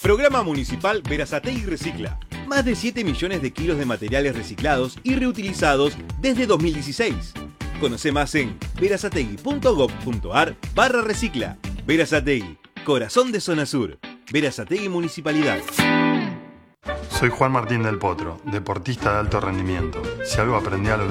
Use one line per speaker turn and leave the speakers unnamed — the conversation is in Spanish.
Programa Municipal Berazategui Recicla. Más de 7 millones de kilos de materiales reciclados y reutilizados desde 2016. Conoce más en berazategui.gov.ar/recicla. Berazategui, corazón de Zona Sur. Berazategui Municipalidad.
Soy Juan Martín del Potro, deportista de alto rendimiento. Si algo aprendí a lo